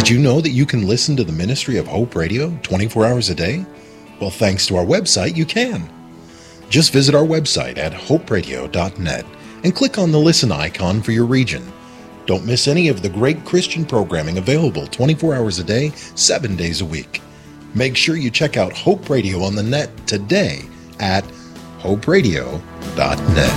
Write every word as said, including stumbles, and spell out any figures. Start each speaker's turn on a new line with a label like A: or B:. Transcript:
A: Did you know that you can listen to the ministry of Hope Radio twenty-four hours a day? Well, thanks to our website, you can. Just visit our website at hope radio dot net and click on the listen icon for your region. Don't miss any of the great Christian programming available twenty-four hours a day, seven days a week. Make sure you check out Hope Radio on the net today at hope radio dot net.